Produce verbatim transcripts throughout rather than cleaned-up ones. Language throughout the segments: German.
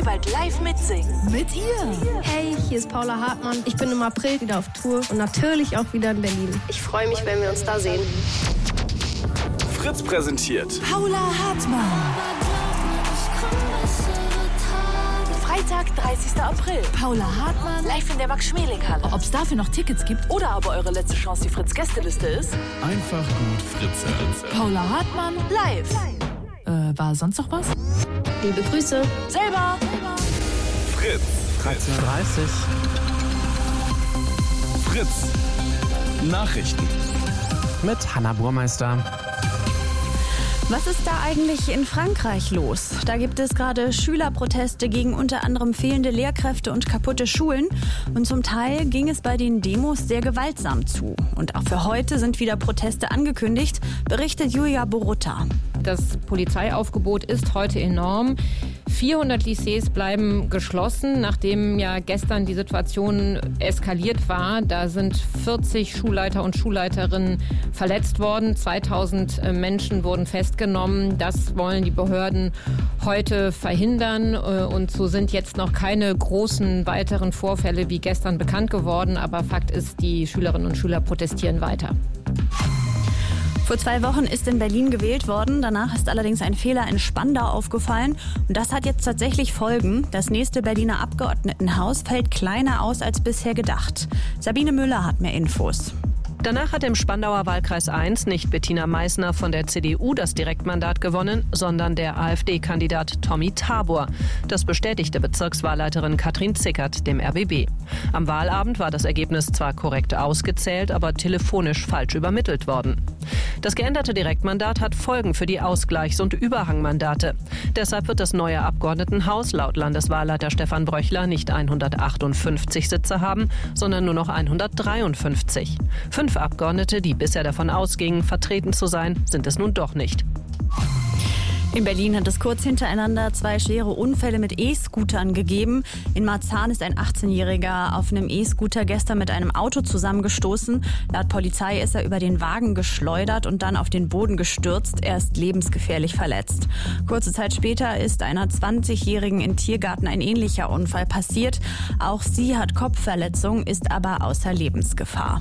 bald live mitsingen. Mit ihr. Hey, hier ist Paula Hartmann. Ich bin im April wieder auf Tour und natürlich auch wieder in Berlin. Ich freue mich, wenn wir uns da sehen. Fritz präsentiert Paula Hartmann. Freitag, dreißigster April. Paula Hartmann. Live in der Max-Schmeling-Halle. Ob es dafür noch Tickets gibt? Oder aber eure letzte Chance die Fritz-Gästeliste ist. Einfach gut Fritze. Paula Hartmann. Live. Äh, war sonst noch was? Liebe Grüße. Selber. Fritz. dreizehn Uhr dreißig. Fritz. Nachrichten. Mit Hanna Burmeister. Was ist da eigentlich in Frankreich los? Da gibt es gerade Schülerproteste gegen unter anderem fehlende Lehrkräfte und kaputte Schulen. Und zum Teil ging es bei den Demos sehr gewaltsam zu. Und auch für heute sind wieder Proteste angekündigt, berichtet Julia Borutta. Das Polizeiaufgebot ist heute enorm. vierhundert Lycées bleiben geschlossen, nachdem ja gestern die Situation eskaliert war. Da sind vierzig Schulleiter und Schulleiterinnen verletzt worden. zweitausend Menschen wurden festgenommen. Das wollen die Behörden heute verhindern. Und so sind jetzt noch keine großen weiteren Vorfälle wie gestern bekannt geworden. Aber Fakt ist, die Schülerinnen und Schüler protestieren weiter. Vor zwei Wochen ist in Berlin gewählt worden. Danach ist allerdings ein Fehler in Spandau aufgefallen. Und das hat jetzt tatsächlich Folgen. Das nächste Berliner Abgeordnetenhaus fällt kleiner aus als bisher gedacht. Sabine Müller hat mehr Infos. Danach hat im Spandauer Wahlkreis eins nicht Bettina Meissner von der C D U das Direktmandat gewonnen, sondern der AfD-Kandidat Tommy Tabor. Das bestätigte Bezirkswahlleiterin Katrin Zickert dem R B B. Am Wahlabend war das Ergebnis zwar korrekt ausgezählt, aber telefonisch falsch übermittelt worden. Das geänderte Direktmandat hat Folgen für die Ausgleichs- und Überhangmandate. Deshalb wird das neue Abgeordnetenhaus laut Landeswahlleiter Stefan Bröchler nicht hundertachtundfünfzig Sitze haben, sondern nur noch hundertdreiundfünfzig. Fünf Abgeordnete, die bisher davon ausgingen, vertreten zu sein, sind es nun doch nicht. In Berlin hat es kurz hintereinander zwei schwere Unfälle mit E-Scootern gegeben. In Marzahn ist ein achtzehnjähriger auf einem E-Scooter gestern mit einem Auto zusammengestoßen. Laut Polizei ist er über den Wagen geschleudert und dann auf den Boden gestürzt. Er ist lebensgefährlich verletzt. Kurze Zeit später ist einer zwanzigjährigen in Tiergarten ein ähnlicher Unfall passiert. Auch sie hat Kopfverletzungen, ist aber außer Lebensgefahr.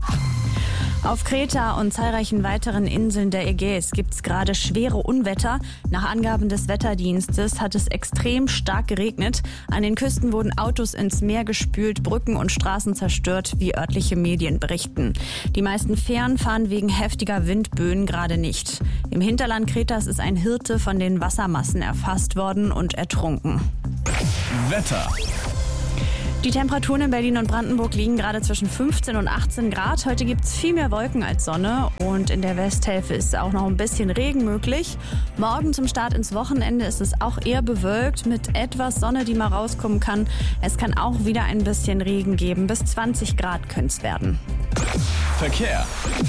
Auf Kreta und zahlreichen weiteren Inseln der Ägäis gibt es gerade schwere Unwetter. Nach Angaben des Wetterdienstes hat es extrem stark geregnet. An den Küsten wurden Autos ins Meer gespült, Brücken und Straßen zerstört, wie örtliche Medien berichten. Die meisten Fähren fahren wegen heftiger Windböen gerade nicht. Im Hinterland Kretas ist ein Hirte von den Wassermassen erfasst worden und ertrunken. Wetter. Die Temperaturen in Berlin und Brandenburg liegen gerade zwischen fünfzehn und achtzehn Grad. Heute gibt es viel mehr Wolken als Sonne und in der Westhälfte ist auch noch ein bisschen Regen möglich. Morgen zum Start ins Wochenende ist es auch eher bewölkt mit etwas Sonne, die mal rauskommen kann. Es kann auch wieder ein bisschen Regen geben. Bis zwanzig Grad könnte es werden. Verkehr.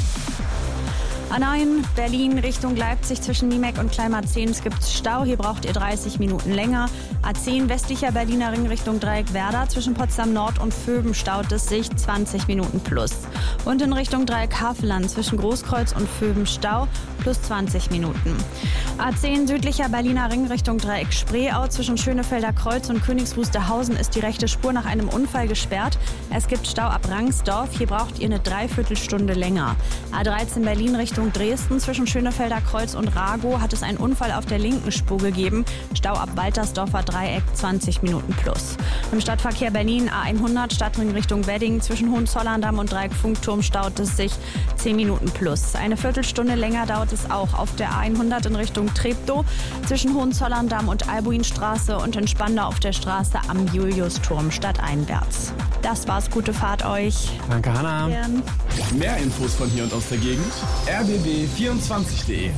A neun Berlin Richtung Leipzig zwischen Niemek und Kleinmarzahn gibt es Stau. Hier braucht ihr dreißig Minuten länger. A zehn westlicher Berliner Ring Richtung Dreieck-Werder zwischen Potsdam Nord und Vöben staut es sich zwanzig Minuten plus. Und in Richtung Dreieck-Havelland zwischen Großkreuz und Vöben Stau plus zwanzig Minuten. A zehn südlicher Berliner Ring Richtung Dreieck-Spreeau zwischen Schönefelder Kreuz und Königs Wusterhausen ist die rechte Spur nach einem Unfall gesperrt. Es gibt Stau ab Rangsdorf. Hier braucht ihr eine Dreiviertelstunde länger. A dreizehn Berlin Richtung Dresden zwischen Schönefelder Kreuz und Ragow hat es einen Unfall auf der linken Spur gegeben. Stau ab Waltersdorfer Dreieck zwanzig Minuten plus. Im Stadtverkehr Berlin A hundert Stadtring Richtung Wedding zwischen Hohenzollern-Damm und Dreieck-Funkturm staut es sich zehn Minuten plus. Eine Viertelstunde länger dauert es auch auf der A hundert in Richtung Treptow zwischen Hohenzollern-Damm und Albuinstraße und in Spandau auf der Straße am Juliusturm stadteinwärts. Das war's, gute Fahrt euch. Danke, Hanna. Gern. Mehr Infos von hier und aus der Gegend. r b b vierundzwanzig punkt de.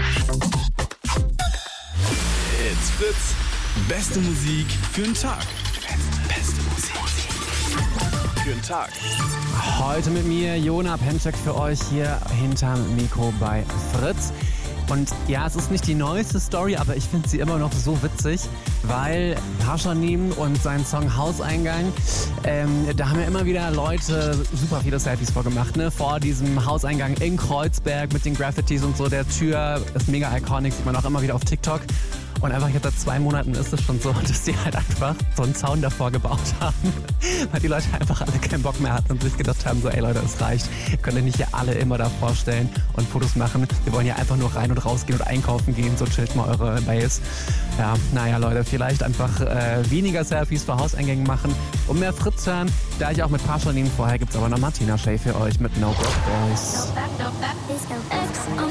It's Fritz. Beste Musik für den Tag. Beste Musik für den Tag. Heute mit mir Jona Penczak für euch hier hinterm Mikro bei Fritz. Und ja, es ist nicht die neueste Story, aber ich finde sie immer noch so witzig, weil Pashanim und sein Song Hauseingang, ähm, da haben ja immer wieder Leute super viele Selfies vorgemacht, ne? Vor diesem Hauseingang in Kreuzberg mit den Graffitis und so, der Tür ist mega iconic, sieht man auch immer wieder auf TikTok. Und einfach jetzt seit zwei Monaten ist es schon so, dass die halt einfach so einen Zaun davor gebaut haben, weil die Leute einfach alle keinen Bock mehr hatten und sich gedacht haben, so ey Leute, es reicht. Ihr könnt euch nicht hier alle immer da vorstellen und Fotos machen. Wir wollen ja einfach nur rein und rausgehen und einkaufen gehen, so chillt mal eure Base. Ja, naja Leute, vielleicht einfach äh, weniger Selfies vor Hauseingängen machen und mehr Fritz hören. Da ich auch mit Partial nehme, vorher gibt es aber noch Martina Shay für euch mit No Broke Boys. No back, no back, no back.